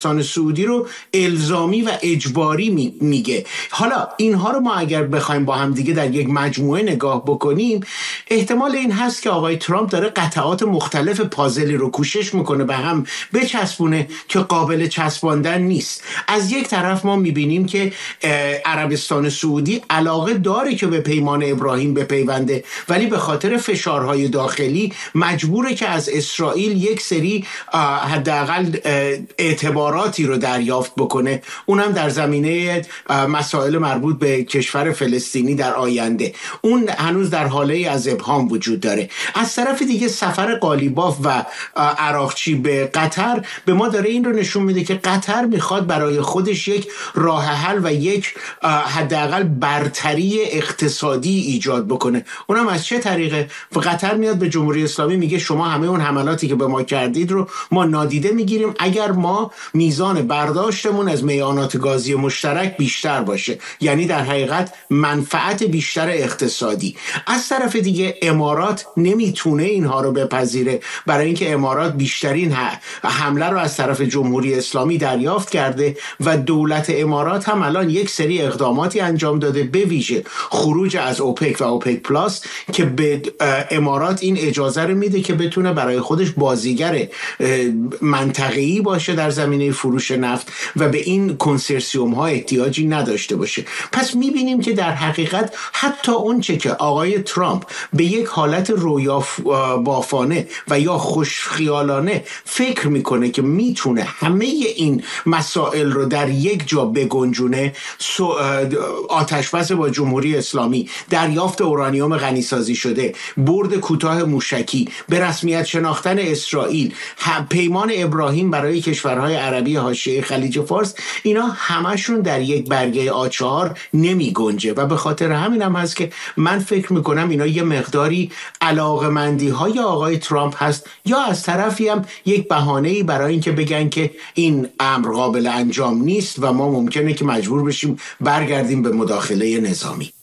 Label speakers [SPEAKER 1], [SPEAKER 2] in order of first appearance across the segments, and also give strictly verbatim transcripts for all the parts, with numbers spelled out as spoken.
[SPEAKER 1] سعودی رو الزامی و اجباری میگه. حالا اینها رو ما اگر بخوایم با هم دیگه در یک مجموعه نگاه بکنیم، احتمال این هست که آقای ترامپ داره قطعات مختلف پازلی رو کوشش میکنه به هم بچسبونه که قابل چسباندن نیست. از یک طرف ما میبینیم که عربستان سعودی علاقه داره که به پیمان ابراهیم بپیونده، ولی به خاطر فشارهای داخلی مجبوره که از اسرائیل یک سری حداقل اعتبار راتی رو دریافت بکنه، اونم در زمینه مسائل مربوط به کشور فلسطینی در آینده. اون هنوز در حاله از ابهام وجود داره. از طرف دیگه سفر قالیباف و عراقچی به قطر به ما داره این رو نشون میده که قطر میخواد برای خودش یک راه حل و یک حداقل برتری اقتصادی ایجاد بکنه. اونم از چه طریقه؟ و قطر میاد به جمهوری اسلامی میگه شما همه اون حملاتی که به ما کردید رو ما نادیده میگیریم اگر ما میزان برداشتمون از میانات گازی مشترک بیشتر باشه، یعنی در حقیقت منفعت بیشتر اقتصادی. از طرف دیگه امارات نمیتونه اینها رو بپذیره، برای اینکه امارات بیشترین حمله رو از طرف جمهوری اسلامی دریافت کرده و دولت امارات هم الان یک سری اقداماتی انجام داده، به ویژه خروج از اوپک و اوپک پلاس که به امارات این اجازه رو میده که بتونه برای خودش بازیگر منطقه‌ای باشه در زمینه فروش نفت و به این کنسرسیوم ها احتیاجی نداشته باشه. پس میبینیم که در حقیقت حتی اون چه که آقای ترامپ به یک حالت رویا بافانه و یا خوشخیالانه فکر میکنه که میتونه همه این مسائل رو در یک جا بگنجونه، آتشبس با جمهوری اسلامی، دریافت اورانیوم غنیسازی شده، برد کوتاه موشکی، به رسمیت شناختن اسرائیل، پیمان ابراهیم برای کشورهای عربی حاشیه خلیج فارس، اینا همشون در یک برگه آ چهار نمی گنجه و به خاطر همین هم هست که من فکر میکنم اینا یه مقداری علاقمندی های آقای ترامپ هست، یا از طرفی هم یک بهانه‌ای برای اینکه بگن که این امر قابل انجام نیست و ما ممکنه که مجبور بشیم برگردیم به مداخله نظامی.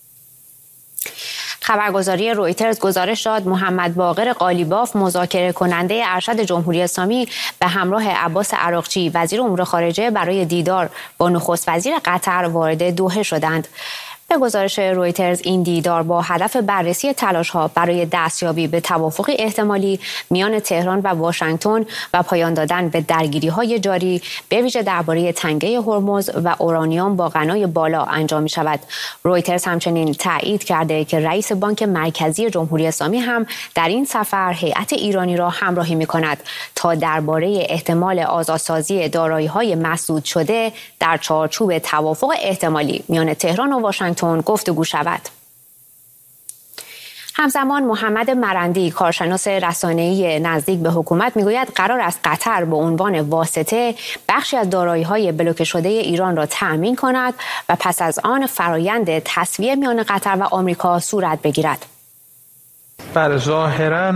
[SPEAKER 2] خبرگزاری رویترز گزارش داد محمد باقر قالیباف مذاکره کننده ارشد جمهوری اسلامی به همراه عباس عراقچی وزیر امور خارجه برای دیدار با نخست وزیر قطر وارد دوحه شدند. به گزارش رویترز این دیدار با هدف بررسی تلاش‌ها برای دستیابی به توافقی احتمالی میان تهران و واشنگتن و پایان دادن به درگیری‌های جاری به ویژه درباره تنگه هرمز و اورانیوم با غنای بالا انجام می‌شود. رویترز همچنین تایید کرده که رئیس بانک مرکزی جمهوری اسلامی هم در این سفر هیئت ایرانی را همراهی می‌کند تا درباره احتمال آزادسازی دارایی‌های مسدود شده در چارچوب توافق احتمالی میان تهران و واشنگتن گفتگو شود. همزمان محمد مرندی کارشناس رسانه‌ای نزدیک به حکومت میگوید قرار است قطر به عنوان واسطه بخشی از دارایی‌های بلوکه شده ایران را تأمین کند و پس از آن فرایند تسویه میان قطر و آمریکا صورت بگیرد.
[SPEAKER 3] بله، ظاهراً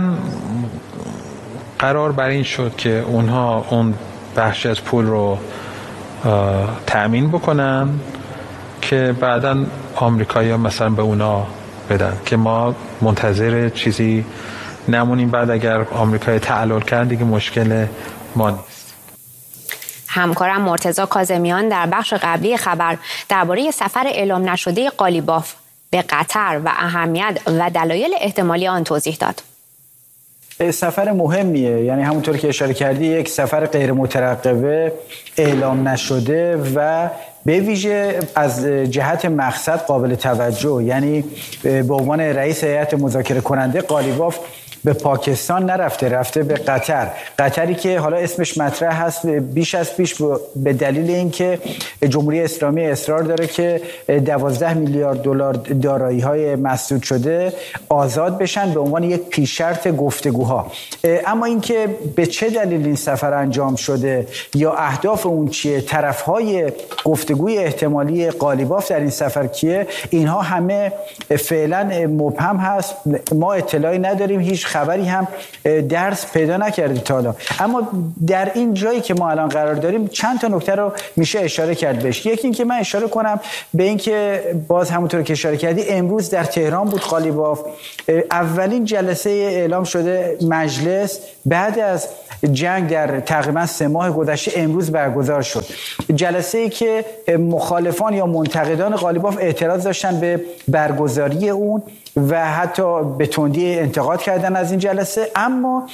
[SPEAKER 3] قرار بر این شد که اونها اون بخشی از پول رو تأمین بکنن که بعداً آمریکایی‌ها مثلا به اونا بدن، که ما منتظر چیزی نمونیم. بعد اگر آمریکا تعلل کرد دیگه مشکل ما نیست.
[SPEAKER 2] همکارم مرتضی کاظمیان در بخش قبلی خبر درباره سفر اعلام نشده قالیباف به قطر و اهمیت و دلایل احتمالی آن توضیح داد.
[SPEAKER 4] سفر مهمیه، یعنی همونطور که اشاره کردی یک سفر غیر مترقبه اعلام نشده و به ویژه از جهت مقصد قابل توجه، یعنی به عنوان رئیس هیئت مذاکره کننده قالیباف به پاکستان نرفته، رفته به قطر. قطری که حالا اسمش مطرح هست بیش از پیش به دلیل اینکه جمهوری اسلامی اصرار داره که دوازده میلیارد دلار دارایی‌های مسدود شده آزاد بشن به عنوان یک پیش شرط گفتگوها. اما اینکه به چه دلیل این سفر انجام شده یا اهداف اون چیه، طرف‌های گفتگوی احتمالی قالیباف در این سفر کیه، اینها همه فعلا مبهم هست. ما اطلاعی نداریم، هیچ خبری هم درس پیدا نکرده تا حالا. اما در این جایی که ما الان قرار داریم چند تا نکته رو میشه اشاره کرد بهش. یکی این که من اشاره کنم به این که باز همونطور که اشاره کردی امروز در تهران بود قالیباف، اولین جلسه اعلام شده مجلس بعد از جنگ در تقریبا سه ماه گذشته امروز برگزار شد. جلسه ای که مخالفان یا منتقدان قالیباف اعتراض داشتن به برگزاری اون و حتی به تندی انتقاد کردن از این جلسه، اما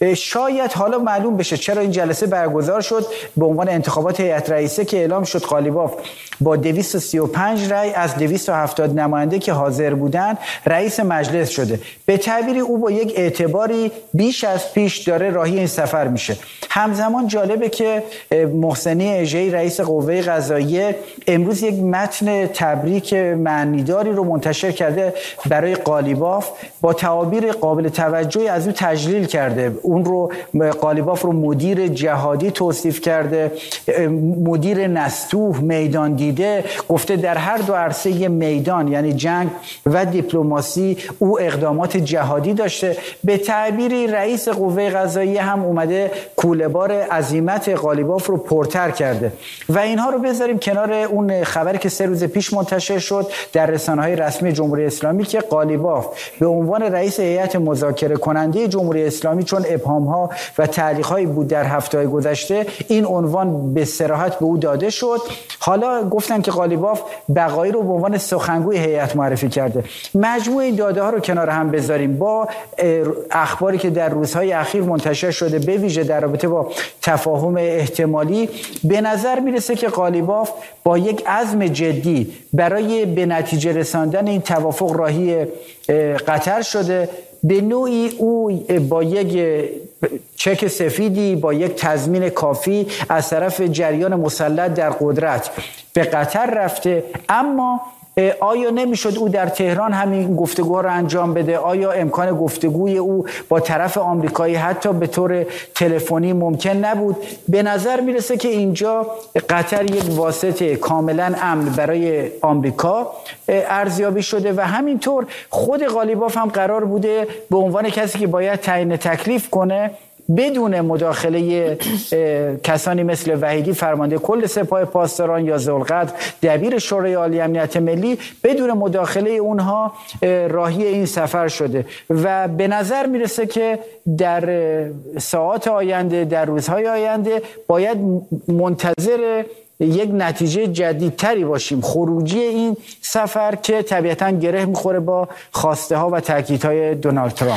[SPEAKER 4] شاید حالا معلوم بشه چرا این جلسه برگزار شد. به عنوان انتخابات هیئت رئیسه که اعلام شد قالیباف با دویست و سی و پنج رأی از دویست و هفتاد نماینده که حاضر بودن رئیس مجلس شده. به تعبیری او با یک اعتباری بیش از پیش داره راهی این سفر میشه. همزمان جالبه که محسنی اژه‌ای رئیس قوه قضاییه امروز یک متن تبریک معنیداری رو منتشر کرده برای قالیباف، با تعابیر قابل توجهی از او تجلیل کرده. اون رو قالیباف رو مدیر جهادی توصیف کرده، مدیر نستوه، میدان دیده، گفته در هر دو عرصه میدان یعنی جنگ و دیپلماسی او اقدامات جهادی داشته. به تعبیری رئیس قوه قضاییه هم اومده کوله‌بار عزیمت قالیباف رو پرتر کرده. و اینها رو بذاریم کنار اون خبری که سه روز پیش منتشر شد در رسانه‌های رسمی جمهوری اسلامی که قالیباف به عنوان رئیس هیئت مذاکره کننده جمهوری اسلامی چون ابهام‌ها و تعلیق‌هایی بود در هفته‌های گذشته این عنوان به صراحت به او داده شد. حالا گفتن که قالیباف بقایی رو به عنوان سخنگوی هیئت معرفی کرده. مجموع این داده ها رو کنار هم بذاریم با اخباری که در روزهای اخیر منتشر شده به ویژه در رابطه با تفاهم احتمالی، به نظر میرسه که قالیباف با یک عزم جدی برای به نتیجه رساندن این توافق راهی قطر شده. به نوعی او با یک چک سفیدی، با یک تضمین کافی از طرف جریان مسلط در قدرت به قطر رفته. اما آیا نمیشد او در تهران همین گفتگوها رو انجام بده؟ آیا امکان گفتگوی او با طرف آمریکایی حتی به طور تلفنی ممکن نبود؟ به نظر میرسه که اینجا قطر یک واسطه کاملا امن برای آمریکا ارزیابی شده و همینطور خود قالیباف هم قرار بوده به عنوان کسی که باید تعیین تکلیف کنه بدون مداخله کسانی مثل وحیدی فرمانده کل سپاه پاسداران یا ذوالقدر دبیر شورای عالی امنیت ملی، بدون مداخله اونها راهی این سفر شده و به نظر میرسه که در ساعات آینده، در روزهای آینده باید منتظر یک نتیجه جدیدتری باشیم، خروجی این سفر که طبیعتاً گره میخوره با خواسته ها و تاکیدهای دونالد ترامپ.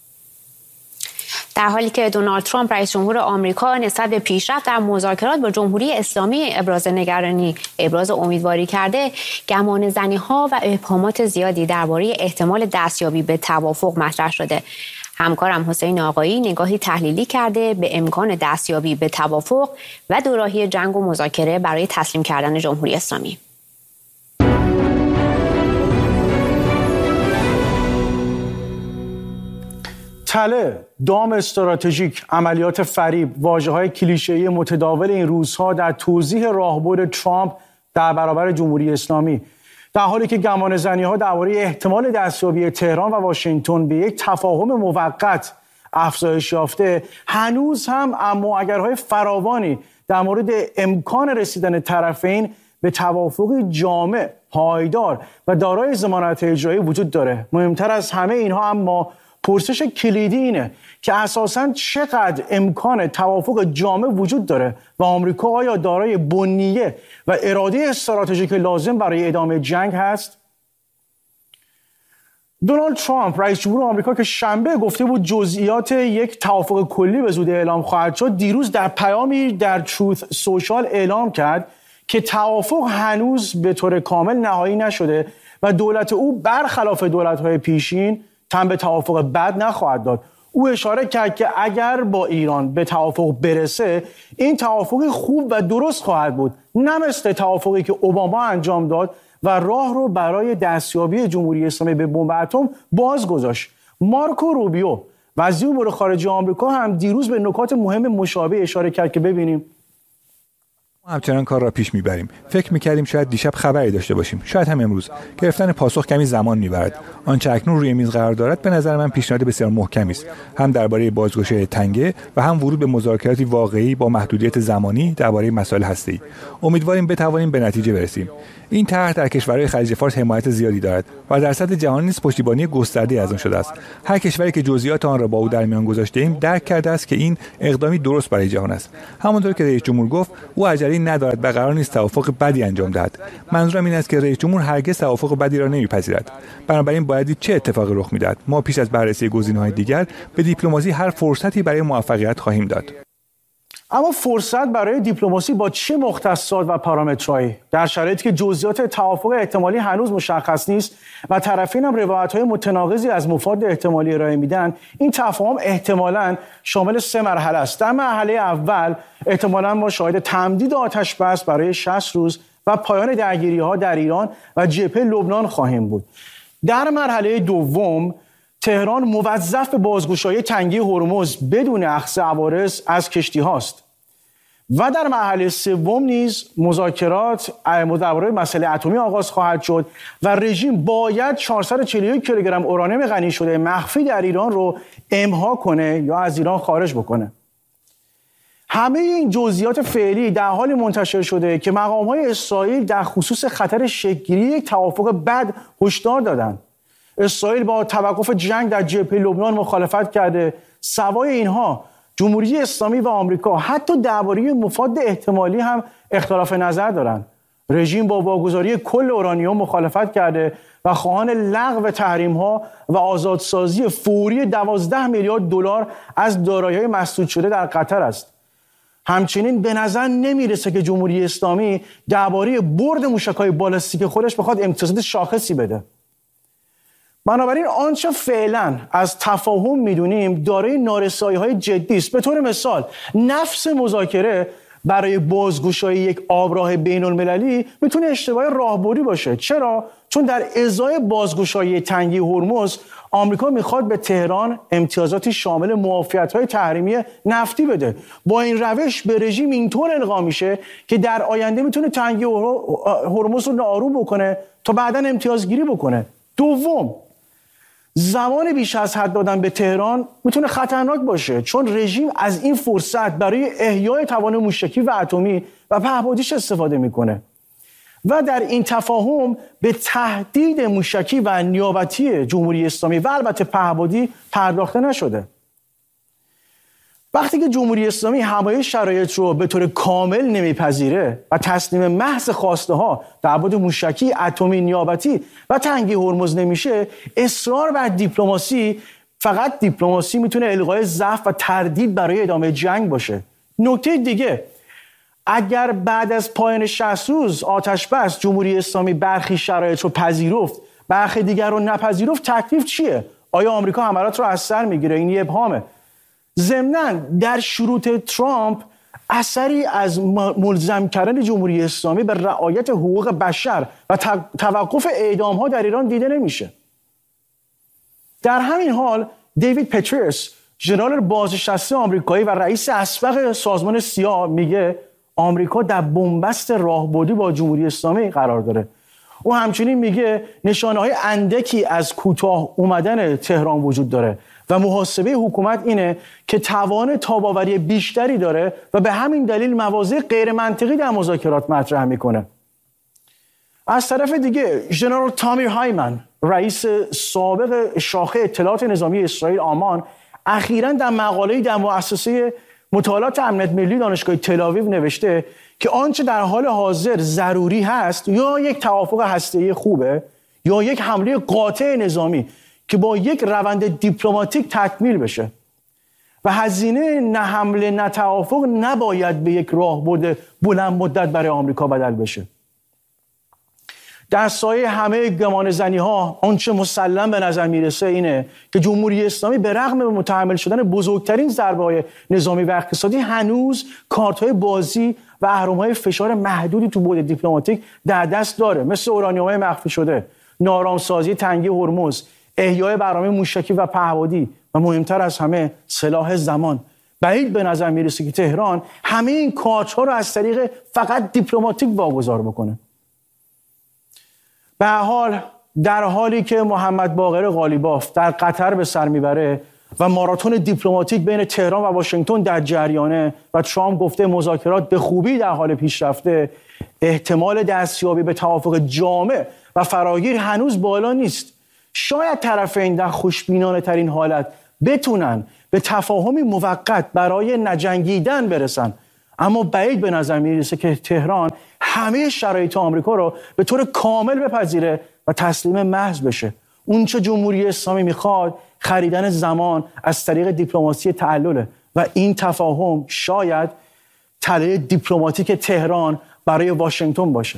[SPEAKER 2] در حالی که دونالد ترامپ رئیس جمهور آمریکا نسبت به پیشرفت در مذاکرات با جمهوری اسلامی ابراز نگرانی، ابراز امیدواری کرده، گمان زنی‌ها و ابهامات زیادی درباره احتمال دستیابی به توافق مطرح شده. همکارم حسین آقایی نگاهی تحلیلی کرده به امکان دستیابی به توافق و دوراهی جنگ و مذاکره برای تسلیم کردن جمهوری اسلامی.
[SPEAKER 5] تله، دام استراتژیک، عملیات فریب، واژه‌های کلیشه‌ای متداول این روزها در توضیح راهبرد ترامپ در برابر جمهوری اسلامی، در حالی که گمانه‌زنی‌ها درباره احتمال دستیابی تهران و واشنگتن به یک تفاهم موقت افزایش یافته، هنوز هم اما اگرهای فراوانی در مورد امکان رسیدن طرفین به توافقی جامع، پایدار و دارای ضمانت اجرایی وجود داره. مهمتر از همه اینها اما پرسش کلیدی اینه که اساساً چقدر امکان توافق جامع وجود داره و آمریکا آیا دارای بنیه و اراده استراتژیک لازم برای ادامه جنگ هست؟ دونالد ترامپ رئیس جمهور آمریکا که شنبه گفته بود جزئیات یک توافق کلی به زودی اعلام خواهد شد، دیروز در پیامی در تروث سوشال اعلام کرد که توافق هنوز به طور کامل نهایی نشده و دولت او برخلاف دولت‌های پیشین تن به توافق بد نخواهد داد. او اشاره کرد که اگر با ایران به توافق برسه این توافق خوب و درست خواهد بود، نه مثل توافقی که اوباما انجام داد و راه رو برای دستیابی جمهوری اسلامی به بمب اتم باز گذاشت. مارکو روبیو وزیر امور خارجه آمریکا هم دیروز به نکات مهم مشابه اشاره کرد که ببینیم.
[SPEAKER 6] ما همچنان کار را پیش میبریم. فکر میکردیم شاید دیشب خبری داشته باشیم، شاید هم امروز. گرفتن پاسخ کمی زمان میبرد. آنچه اکنون روی میز قرار دارد به نظر من پیشنهاد بسیار محکمی است، هم درباره بازگشایی تنگه و هم ورود به مذاکراتی واقعی با محدودیت زمانی درباره مسائل هسته‌ای. امیدواریم بتوانیم به نتیجه برسیم. این طرح در کشورهای خلیج فارس حمایت زیادی دارد و در سطح جهانی نیز پشتیبانی گسترده‌ای از آن شده است. هر کشوری که جزئیات آن را با او در میان گذاشته‌ایم درک کرده است که این اقدامی درست برای جهان است. همانطور که رئیس جمهور گفت، او عجله‌ای ندارد و قرار نیست توافق بدی انجام دهد. منظورم این است که رئیس جمهور هرگز توافق بدی را نمی‌پذیرد. بنابراین باید دید چه اتفاقی رخ می‌دهد. ما پیش از بررسی گزینه‌های دیگر به دیپلماسی هر فرصتی برای موفقیت خواهیم داد.
[SPEAKER 5] اما فرصت برای دیپلماسی با چه مختصات و پارامترهایی؟ در شرایطی که جزئیات توافق احتمالی هنوز مشخص نیست و طرفین هم روایت‌های متناقضی از مفاد احتمالی ارائه میدن، این تفاهم احتمالاً شامل سه مرحله است. در مرحله اول احتمالاً ما شاهد تمدید آتش بس برای شصت روز و پایان درگیری‌ها در ایران و جبهه لبنان خواهیم بود. در مرحله دوم تهران موظف به بازگشایی تنگه هرمز بدون اخذ عوارض از کشتی هاست و در مرحله سوم نیز مذاکرات درباره مسئله اتمی آغاز خواهد شد و رژیم باید چهارصد و چهل و یک کیلوگرم اورانیوم غنی شده مخفی در ایران رو امضا کنه یا از ایران خارج بکنه. همه این جزئیات فعلی در حال منتشر شده که مقام‌های اسرائیل در خصوص خطر شکل‌گیری یک توافق بد هشدار دادند. اسرائیل با توقف جنگ در جبهه لبنان مخالفت کرده. سوای اینها جمهوری اسلامی و آمریکا حتی درباره مفاد احتمالی هم اختلاف نظر دارند. رژیم با واگذاری کل اورانیوم مخالفت کرده و خواهان لغو تحریم‌ها و آزادسازی فوری دوازده میلیارد دلار از دارایی‌های مسدود شده در قطر است. همچنین به نظر نمیرسه که جمهوری اسلامی درباره برد موشک‌های بالستیک خودش بخواد امتیازات شاخصی بده. بنابراین آنچه فعلا از تفاهم میدونیم دارای نارسایی‌های جدی است. به طور مثال نفس مذاکره برای بازگشایی یک آبراه بین‌المللی میتونه اشتباه راهبردی باشه. چرا؟ چون در ازای بازگشایی تنگه هرمز آمریکا میخواد به تهران امتیازاتی شامل معافیت‌های تحریمی نفتی بده. با این روش به رژیم اینطور القا میشه که در آینده میتونه تنگه هرمز رو ناآروم بکنه تا بعداً امتیازگیری بکنه. دوم، زمان بیش از حد دادن به تهران میتونه خطرناک باشه، چون رژیم از این فرصت برای احیای توان موشکی و اتمی و پهپادیش استفاده میکنه و در این تفاهم به تهدید موشکی و نیابتی جمهوری اسلامی و البته پهپادی پرداخته نشده. وقتی که جمهوری اسلامی همه شرایط رو به طور کامل نمیپذیره و تسلیم محض خواسته ها در مورد موشکی، اتمی، نیابتی و تنگه هرمز نمیشه، اصرار بر دیپلماسی، فقط دیپلماسی میتونه الغای ضعف و تردید برای ادامه جنگ باشه. نکته دیگه، اگر بعد از پایان شصت روز آتش بس جمهوری اسلامی برخی شرایط رو پذیرفت، برخی دیگر رو نپذیرفت، تکلیف چیه؟ آیا آمریکا حملات رو از سر میگیره؟ این ابهامه. ضمناً در شروط ترامپ اثری از ملزم کردن جمهوری اسلامی به رعایت حقوق بشر و توقف اعدام‌ها در ایران دیده نمیشه. در همین حال دیوید پتریوس، ژنرال بازنشسته آمریکایی و رئیس اسبق سازمان سیا، میگه آمریکا در بنبست راهبردی با جمهوری اسلامی قرار داره. او همچنین میگه نشانه‌های اندکی از کوتاه اومدن تهران وجود داره و محاسبه حکومت اینه که توان تاب‌آوری بیشتری داره و به همین دلیل مواضع غیر منطقی در مذاکرات مطرح میکنه. از طرف دیگه ژنرال تامیر هایمن، رئیس سابق شاخه اطلاعات نظامی اسرائیل آمان، اخیراً در مقاله‌ای در مؤسسه مطالعات امنیت ملی دانشگاه تل‌آویو نوشته که آنچه در حال حاضر ضروری هست یا یک توافق هسته‌ای خوبه یا یک حمله قاطع نظامی که با یک روند دیپلماتیک تکمیل بشه و هزینه نه حمله نه توافق نباید به یک راهبرد بلند مدت برای آمریکا بدل بشه. در سایه همه گمانه‌زنی ها آنچه مسلم به نظر میرسه اینه که جمهوری اسلامی به رغم متحمل شدن بزرگترین ضربه‌های نظامی و اقتصادی هنوز کارت‌های بازی و اهرم‌های فشار محدودی تو بعد دیپلماتیک در دست داره، مثل اورانیوم‌های مخفی شده، نارامسازی تنگه هرمز، احیای برنامه موشکی و پهپادی و مهمتر از همه سلاح زمان. بعید به نظر میرسه که تهران همه این کارت‌ها رو از طریق فقط دیپلماتیک واگذار بکنه. به هر حال در حالی که محمد باقر قالیباف در قطر به سر میبره و ماراتون دیپلماتیک بین تهران و واشنگتن در جریانه و ترامپ گفته مذاکرات به خوبی در حال پیشرفته، احتمال دستیابی به توافق جامع و فراگیر هنوز بالا نیست. شاید طرفین در خوشبینانه ترین حالت بتونن به تفاهمی موقت برای نجنگیدن برسن، اما بعید به نظر میرسه که تهران همه شرایط آمریکا رو به طور کامل بپذیره و تسلیم محض بشه. اون چه جمهوری اسلامی میخواد خریدن زمان از طریق دیپلماسی تعلله و این تفاهم شاید تله دیپلماتیک تهران برای واشنگتن باشه.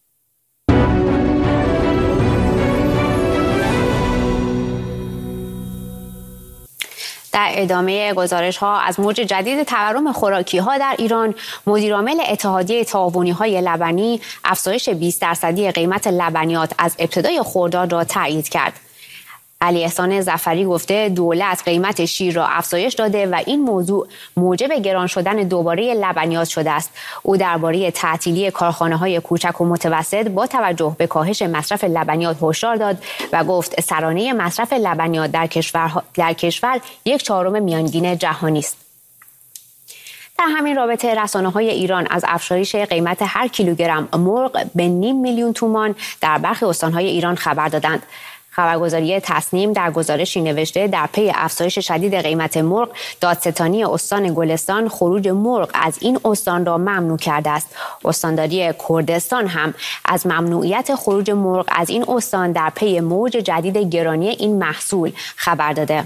[SPEAKER 2] در ادامه گزارش ها از موج جدید تورم خوراکی ها در ایران، مدیرعامل اتحادیه تعاونی های لبنی افزایش بیست درصدی قیمت لبنیات از ابتدای خرداد را تایید کرد. علی احسان ظفری گفته دولت قیمت شیر را افزایش داده و این موضوع موجب گران شدن دوباره لبنیات شده است. او درباره تعطیلی کارخانه‌های کوچک و متوسط با توجه به کاهش مصرف لبنیات هشدار داد و گفت سرانه مصرف لبنیات در کشور در کشور یک چهارم میانگین جهانی است. در همین رابطه رسانه‌های ایران از افزایش قیمت هر کیلوگرم مرغ به نیم میلیون تومان در برخی استان‌های ایران خبر دادند. خبرگزاری تصنیم در گزارشی نوشته در پی افزایش شدید قیمت مرغ، دادستانی استان گلستان خروج مرغ از این استان را ممنوع کرده است. استانداری کردستان هم از ممنوعیت خروج مرغ از این استان در پی موج جدید گرانی این محصول خبر داده.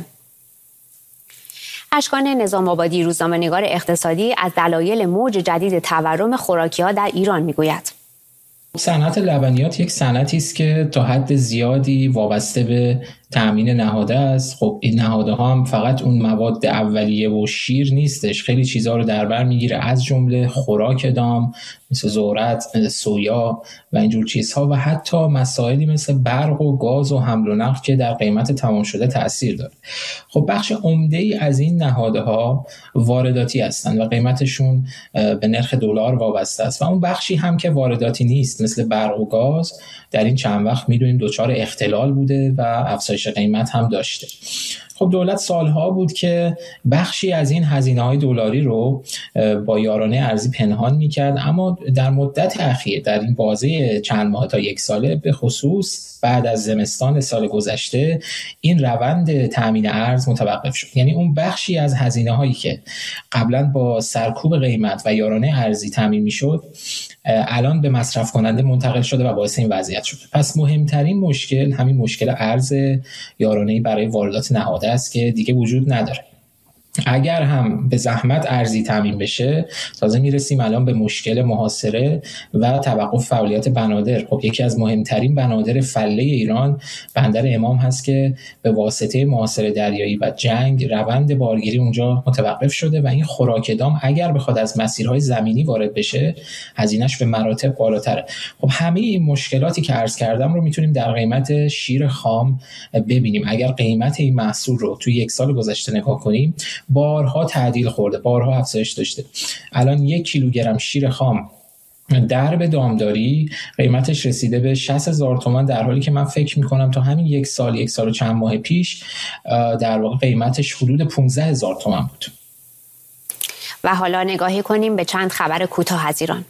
[SPEAKER 2] اشکان نظام آبادی روزنامه‌نگار اقتصادی از دلایل موج جدید تورم خوراکی‌ها در ایران میگوید.
[SPEAKER 7] صنعت لبنیات یک صنعتی است که تا حد زیادی وابسته به تامین نهاده است. خب این نهاده ها هم فقط اون مواد اولیه و شیر نیستش، خیلی چیزها رو در بر میگیره، از جمله خوراک دام مثل ذرت، سویا و اینجور چیزها و حتی مسائلی مثل برق و گاز و حمل و نقل که در قیمت تمام شده تأثیر داره. خب بخش عمده ای از این نهاده ها وارداتی هستند و قیمتشون به نرخ دلار وابسته است و اون بخشی هم که وارداتی نیست مثل برق و گاز در این چند وقت میدونیم دچار اختلال بوده و افزایش قیمت هم داشته. خب دولت سالها بود که بخشی از این هزینه‌های دلاری رو با یارانه ارزی پنهان می‌کرد، اما در مدت اخیر در این بازه چند ماه تا یک ساله به خصوص بعد از زمستان سال گذشته این روند تامین ارز متوقف شد. یعنی اون بخشی از هزینه‌هایی که قبلا با سرکوب قیمت و یارانه ارزی تامین می‌شد الان به مصرف کننده منتقل شده و باعث این وضعیت شده. پس مهمترین مشکل همین مشکل ارز یارانه‌ای برای واردات نهاده است که دیگه وجود نداره. اگر هم به زحمت ارزی تامین بشه تازه میرسیم الان به مشکل محاصره و توقف فعالیت بنادر. خب یکی از مهمترین بنادر فله ایران بندر امام هست که به واسطه محاصره دریایی و جنگ روند بارگیری اونجا متوقف شده و این خوراک دام اگر بخواد از مسیرهای زمینی وارد بشه هزینه‌اش به مراتب بالاتره. خب همه این مشکلاتی که عرض کردم رو میتونیم در قیمت شیر خام ببینیم. اگر قیمت این محصول رو توی یک سال گذشته نگاه کنیم بارها تعدیل خورده، بارها افزایش داشته. الان یک کیلوگرم شیر خام درب دامداری قیمتش رسیده به شصت هزار تومان، در حالی که من فکر میکنم تا همین یک سال یک سال و چند ماه پیش در واقع قیمتش حدود پانزده هزار تومان بود.
[SPEAKER 2] و حالا نگاهی کنیم به چند خبر کوتاه از ایران.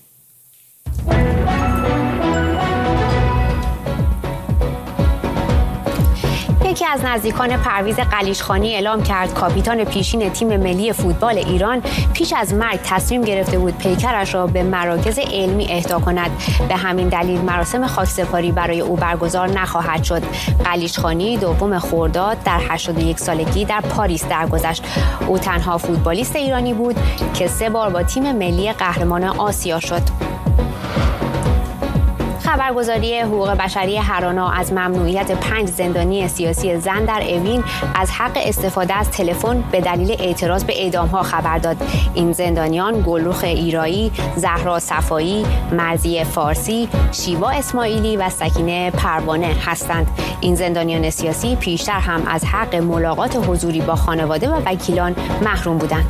[SPEAKER 2] یکی از نزدیکان پرویز قلیچخانی اعلام کرد کاپیتان پیشین تیم ملی فوتبال ایران پیش از مرگ تصمیم گرفته بود پیکرش را به مراکز علمی اهدا کند. به همین دلیل مراسم خاکسپاری برای او برگزار نخواهد شد. قلیچخانی دوم خرداد در هشتاد و یک سالگی در پاریس درگذشت. او تنها فوتبالیست ایرانی بود که سه بار با تیم ملی قهرمان آسیا شد. خبرگزاری حقوق بشری هرانا از ممنوعیت پنج زندانی سیاسی زن در اوین از حق استفاده از تلفن به دلیل اعتراض به اعدام‌ها خبر داد. این زندانیان گلرخ ایرایی، زهرا صفایی، مرضیه فارسی، شیوا اسماعیلی و سکینه پروانه هستند. این زندانیان سیاسی پیشتر هم از حق ملاقات حضوری با خانواده و وکیلان محروم بودند.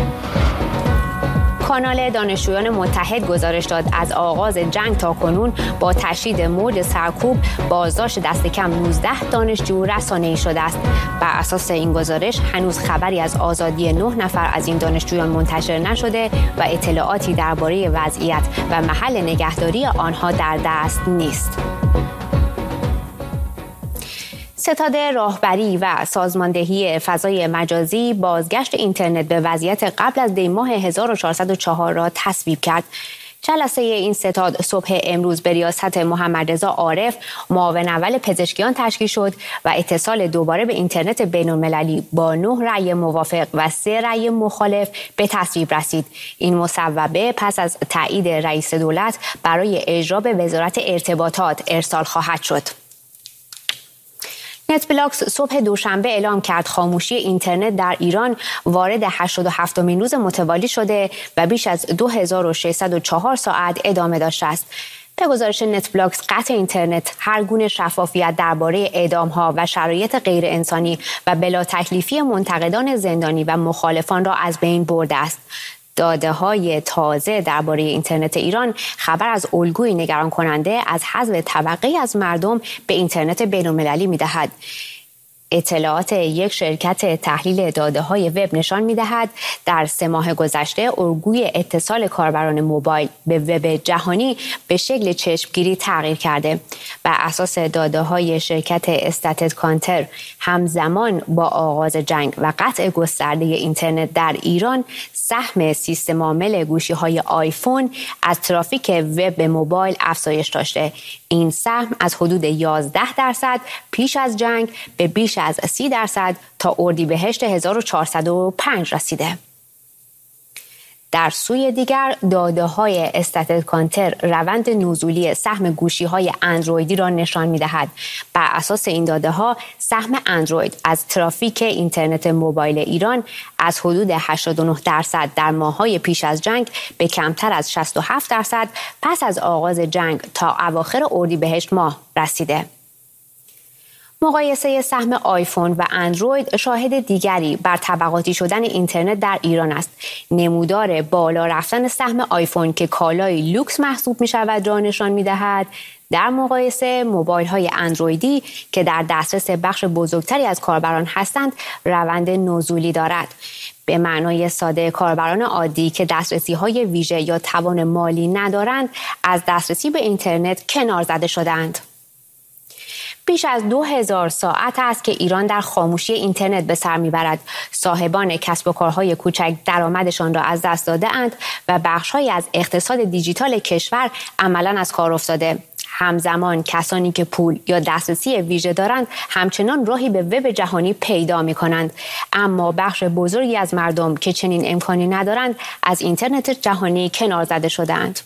[SPEAKER 2] کانال دانشجویان متحد گزارش داد از آغاز جنگ تا کنون با تشدید موج سرکوب بازداشت دست کم نوزده دانشجو رسانه‌ای شده است. بر اساس این گزارش هنوز خبری از آزادی نه نفر از این دانشجویان منتشر نشده و اطلاعاتی درباره وضعیت و محل نگهداری آنها در دست نیست. ستاد راهبری و سازماندهی فضای مجازی بازگشت اینترنت به وضعیت قبل از دی ماه هزار و چهارصد و چهار را تصویب کرد. جلسه این ستاد صبح امروز به ریاست محمد رضا عارف معاون اول پزشکیان تشکیل شد و اتصال دوباره به اینترنت بین‌المللی با نه رأی موافق و سه رأی مخالف به تصویب رسید. این مصوبه پس از تایید رئیس دولت برای اجرا به وزارت ارتباطات ارسال خواهد شد. نتفلاکس صبح دوشنبه اعلام کرد خاموشی اینترنت در ایران وارد هشتاد و هفتمین روز متوالی شده و بیش از دو هزار و ششصد و چهار ساعت ادامه داشته است. به گزارش نتفلاکس قطع اینترنت هر گونه شفافیت درباره اعدام‌ها و شرایط غیر انسانی و بلا تکلیفی منتقدان زندانی و مخالفان را از بین برده است. داده‌های تازه درباره اینترنت ایران خبر از الگوی نگران کننده از حذف طبقه‌ای از مردم به اینترنت بین‌المللی می‌دهد. اطلاعات یک شرکت تحلیل داده‌های وب نشان می‌دهد در سه ماه گذشته الگوی اتصال کاربران موبایل به وب جهانی به شکل چشمگیری تغییر کرده. بر اساس داده‌های شرکت استاتت کانتر همزمان با آغاز جنگ و قطع گسترده اینترنت در ایران سهم سیستم عامل گوشی‌های آیفون از ترافیک وب موبایل افزایش داشته. این سهم از حدود یازده درصد پیش از جنگ به بیش از سی درصد تا اردیبهشت هزار و چهارصد و پنج رسیده. در سوی دیگر داده‌های استاتت کانتر روند نزولی سهم گوشی‌های اندرویدی را نشان می‌دهد. بر اساس این داده‌ها سهم اندروید از ترافیک اینترنت موبایل ایران از حدود هشتاد و نه درصد در ماه‌های پیش از جنگ به کمتر از شصت و هفت درصد پس از آغاز جنگ تا اواخر اردیبهشت ماه رسیده. مقایسه سهم آیفون و اندروید شاهد دیگری بر طبقاتی شدن اینترنت در ایران است. نمودار بالا رفتن سهم آیفون که کالای لوکس محسوب می شود را نشان می دهد. در مقایسه موبایل های اندرویدی که در دسترس بخش بزرگتری از کاربران هستند روند نزولی دارد. به معنای ساده کاربران عادی که دسترسی های ویژه یا توان مالی ندارند از دسترسی به اینترنت کنار زده شدند. بیش از دو هزار ساعت است که ایران در خاموشی اینترنت به سر میبرد. صاحبان کسب و کارهای کوچک درآمدشان را از دست داده اند و بخش‌هایی از اقتصاد دیجیتال کشور عملاً از کار افتاده. همزمان کسانی که پول یا دسترسی ویژه دارند همچنان راهی به وب جهانی پیدا می‌کنند، اما بخش بزرگی از مردم که چنین امکانی ندارند از اینترنت جهانی کنار زده شده‌اند.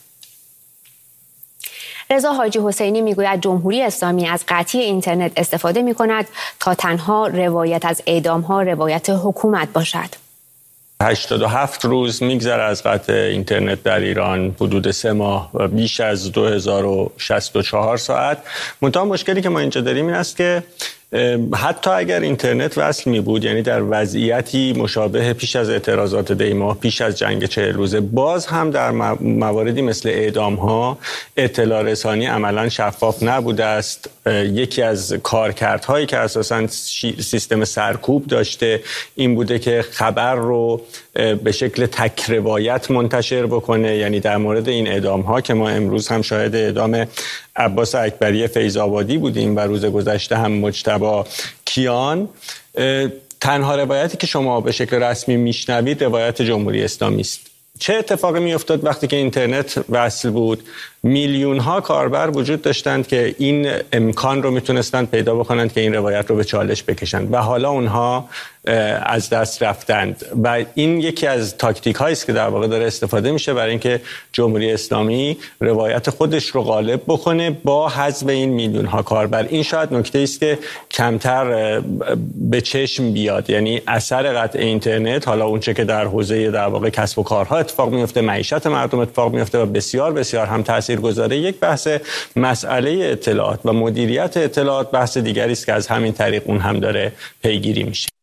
[SPEAKER 2] رضا حاجی حسینی میگوید جمهوری اسلامی از قطعی اینترنت استفاده می‌کند تا تنها روایت از اعدام‌ها روایت حکومت باشد.
[SPEAKER 8] هشتاد و هفت روز میگذره از قطع اینترنت در ایران، حدود سه ماه و بیش از دو هزار و شصت و چهار ساعت. منتها مشکلی که ما اینجا داریم این است که حتی اگر اینترنت وصل می بود، یعنی در وضعیتی مشابه پیش از اعتراضات دی ماه، پیش از جنگ چهل روزه، باز هم در مواردی مثل اعدام ها اطلاع رسانی عملا شفاف نبوده است. یکی از کارکردهایی که اساساً سیستم سرکوب داشته این بوده که خبر رو به شکل تک روایت منتشر بکنه. یعنی در مورد این اعدام ها که ما امروز هم شاهد اعدام عباس اکبری فیض آبادی بودیم و روز گذشته هم مجتبی کیان، تنها روایتی که شما به شکل رسمی میشنوید روایت جمهوری اسلامی است. چه اتفاقی میافتاد وقتی که اینترنت وصل بود؟ میلیون ها کاربر وجود داشتند که این امکان رو میتونستند پیدا بکنند که این روایت رو به چالش بکشند و حالا اونها از دست رفتند و این یکی از تاکتیک هایی است که در واقع داره استفاده میشه برای اینکه جمهوری اسلامی روایت خودش رو غالب بکنه با حذف این میلیون ها کاربر. این شاید نکته است که کمتر به چشم بیاد، یعنی اثر قطع اینترنت، حالا اونچه که در حوزه در واقع کسب و کارها اتفاق میفته، معیشت مردم اتفاق میفته و بسیار بسیار هم تاثیرگذاره. یک بحث مسئله اطلاعات و مدیریت اطلاعات بحث دیگری است که از همین طریق اون هم داره پیگیری میشه.